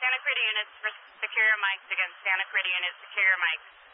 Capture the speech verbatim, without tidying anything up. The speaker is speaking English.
Santa Cruz units, secure your mics against Santa Cruz units, secure your mics.